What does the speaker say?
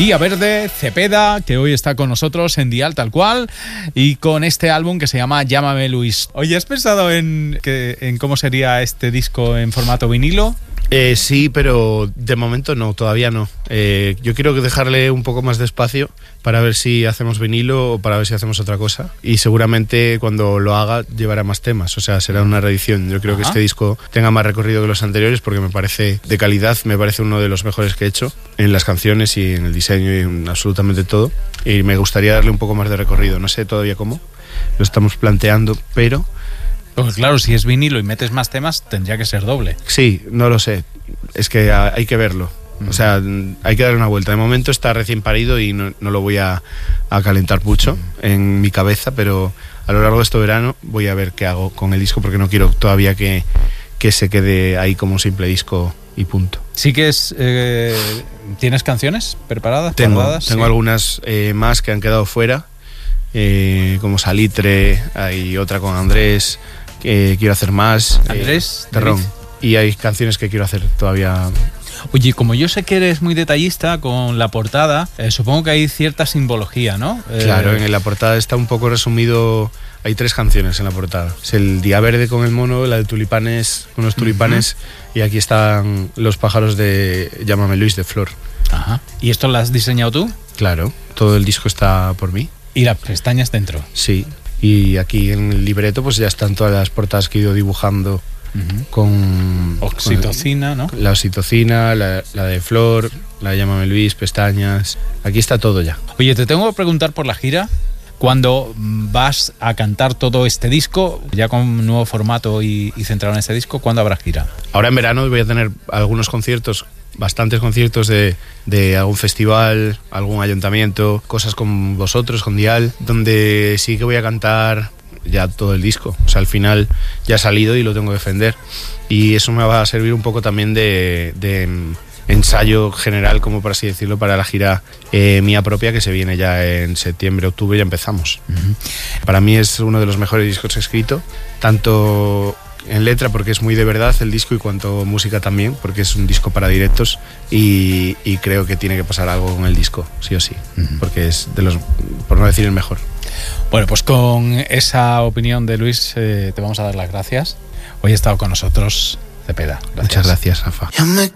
Día Verde, Cepeda, que hoy está con nosotros en Dial Tal Cual, y con este álbum que se llama Llámame Luis. Oye, ¿has pensado en cómo sería este disco en formato vinilo? Sí, pero de momento no, todavía no. Yo quiero dejarle un poco más de espacio para ver si hacemos vinilo o para ver si hacemos otra cosa. Y seguramente cuando lo haga llevará más temas, o sea, será una reedición. Yo creo que este disco tenga más recorrido que los anteriores porque me parece de calidad, me parece uno de los mejores que he hecho en las canciones y en el diseño y en absolutamente todo. Y me gustaría darle un poco más de recorrido, no sé todavía cómo, lo estamos planteando, pero... Pues claro, si es vinilo y metes más temas, tendría que ser doble. Sí, no lo sé. Es que hay que verlo. O sea, hay que darle una vuelta. De momento está recién parido y no lo voy a calentar mucho en mi cabeza, pero a lo largo de este verano voy a ver qué hago con el disco porque no quiero todavía que se quede ahí como un simple disco y punto. Sí que es... ¿Tienes canciones preparadas? Tengo ¿Sí? algunas más que han quedado fuera, como Salitre, hay otra con Andrés, que quiero hacer más. Andrés Terrón. Y hay canciones que quiero hacer todavía. Oye, como yo sé que eres muy detallista con la portada, supongo que hay cierta simbología, ¿no? Claro, en la portada está un poco resumido. Hay 3 canciones en la portada. Es el Día Verde con el mono, la de tulipanes, unos tulipanes, y aquí están los pájaros de Llámame Luis, de Flor. Ajá. ¿Y esto lo has diseñado tú? Claro, todo el disco está por mí. ¿Y las pestañas dentro? Sí, y aquí en el libreto pues ya están todas las portadas que he ido dibujando. Con oxitocina, ¿no? La oxitocina, la de Flor, la de Llámame Luis, pestañas. Aquí está todo ya. Oye, te tengo que preguntar por la gira. Cuando vas a cantar todo este disco, ya con un nuevo formato y centrado en este disco, ¿cuándo habrá gira? Ahora en verano voy a tener algunos conciertos, bastantes conciertos de algún festival, algún ayuntamiento, cosas con vosotros, con Dial, donde sí que voy a cantar ya todo el disco. O sea, al final ya ha salido y lo tengo que defender. Y eso me va a servir un poco también de ensayo general, como por así decirlo, para la gira mía propia que se viene ya en septiembre, octubre, ya empezamos. Para mí es uno de los mejores discos que he escrito, tanto en letra porque es muy de verdad el disco y cuanto música también, porque es un disco para directos y creo que tiene que pasar algo con el disco, sí o sí, porque es de los, por no decir el mejor. Bueno, pues con esa opinión de Luis te vamos a dar las gracias. Hoy ha estado con nosotros Cepeda. Muchas gracias, Rafa.